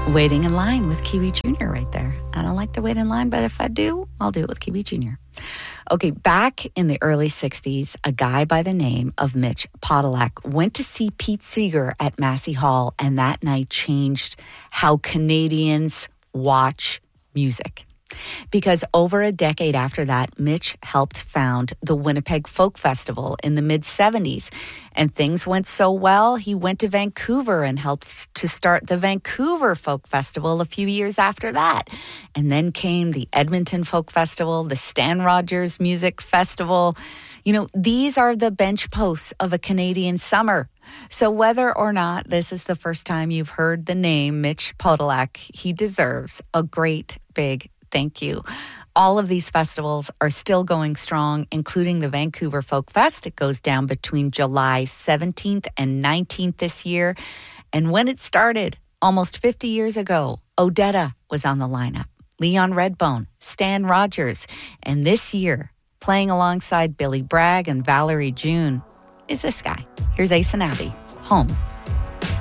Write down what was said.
Waiting in line with Kiwi Jr. right there. I don't like to wait in line, but if I do, I'll do it with Kiwi Jr. Okay, back in the early 60s, a guy by the name of Mitch Podolak went to see Pete Seeger at Massey Hall, and that night changed how Canadians watch music. Because over a decade after that, Mitch helped found the Winnipeg Folk Festival in the mid-70s. And things went so well, he went to Vancouver and helped to start the Vancouver Folk Festival a few years after that. And then came the Edmonton Folk Festival, the Stan Rogers Music Festival. You know, these are the bench posts of a Canadian summer. So whether or not this is the first time you've heard the name Mitch Podolak, he deserves a great big thank you. All of these festivals are still going strong, including the Vancouver Folk Fest. It goes down between July 17th and 19th this year. And when it started, almost 50 years ago, Odetta was on the lineup, Leon Redbone, Stan Rogers. And this year, playing alongside Billy Bragg and Valerie June, is this guy. Here's Ace and Abby, Home